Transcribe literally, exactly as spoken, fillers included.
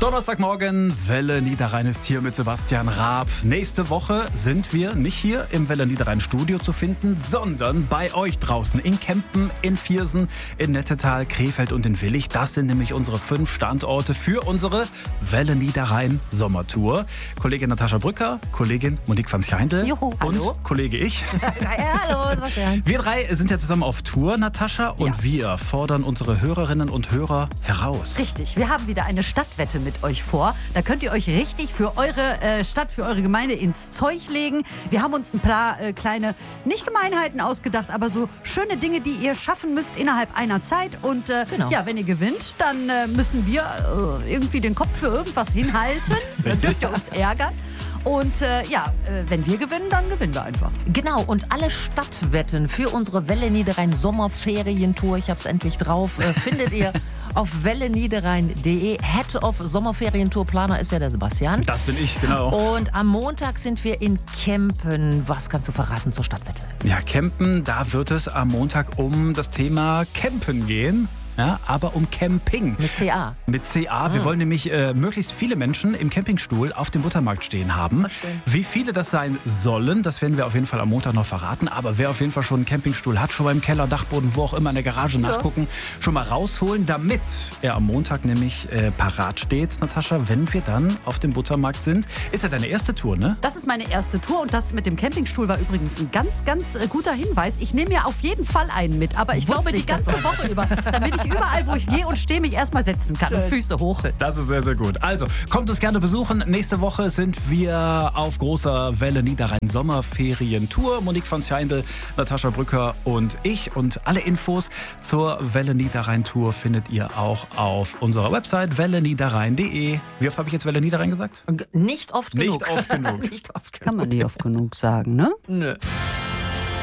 Donnerstagmorgen, Welle Niederrhein ist hier mit Sebastian Raab. Nächste Woche sind wir nicht hier im Welle Niederrhein Studio zu finden, sondern bei euch draußen in Kempen, in Viersen, in Nettetal, Krefeld und in Willich. Das sind nämlich unsere fünf Standorte für unsere Welle Niederrhein Sommertour. Kollegin Natascha Brücker, Kollegin Monique van Schijndel und hallo. Kollege ich. Ja, hallo, Sebastian. Wir drei sind ja zusammen auf Tour, Natascha, und Ja. wir fordern unsere Hörerinnen und Hörer heraus. Richtig, wir haben wieder eine Stadtwette mit euch vor. Da könnt ihr euch richtig für eure äh, Stadt, für eure Gemeinde ins Zeug legen. Wir haben uns ein paar äh, kleine, nicht Gemeinheiten ausgedacht, aber so schöne Dinge, die ihr schaffen müsst innerhalb einer Zeit. Und äh, Genau. ja, wenn ihr gewinnt, dann äh, müssen wir äh, irgendwie den Kopf für irgendwas hinhalten. Dann dürft ihr uns ärgern. Und äh, ja, äh, wenn wir gewinnen, dann gewinnen wir einfach. Genau, und alle Stadtwetten für unsere Welle Niederrhein Sommerferientour, ich hab's endlich drauf, äh, findet ihr auf welle niederrhein punkt de. Head of Sommerferientourplaner ist ja der Sebastian. Das bin ich, genau. Und am Montag sind wir in Kempen. Was kannst du verraten zur Stadtwette? Ja, Campen, da wird es am Montag um das Thema Campen gehen. Ja, aber um Camping. Mit C A. Mit C A. Wir wollen nämlich äh, möglichst viele Menschen im Campingstuhl auf dem Buttermarkt stehen haben. schön. Wie viele das sein sollen, das werden wir auf jeden Fall am Montag noch verraten. Aber wer auf jeden Fall schon einen Campingstuhl hat, schon mal im Keller, Dachboden, wo auch immer in der Garage nachgucken, schon mal rausholen, damit er am Montag nämlich äh, parat steht, Natascha, wenn wir dann auf dem Buttermarkt sind. Ist ja deine erste Tour, ne? Das ist meine erste Tour und das mit dem Campingstuhl war übrigens ein ganz, ganz äh, guter Hinweis. Ich nehme mir auf jeden Fall einen mit, aber ich Wusste glaube die ich, dass ganze Woche über, damit ich überall, wo ich gehe und stehe, mich erstmal setzen kann. Und Füße hoch. Das ist sehr, sehr gut. Also, kommt uns gerne besuchen. Nächste Woche sind wir auf großer Welle Niederrhein Sommerferientour. Monique van Schijndel, Natascha Brücker und ich. Und alle Infos zur Welle Niederrhein Tour findet ihr auch auf unserer Website welle niederrhein punkt de. Wie oft habe ich jetzt Welle Niederrhein gesagt? Nicht oft genug. Nicht oft genug. Nicht oft genug. Kann man nicht oft genug sagen, ne? Nö.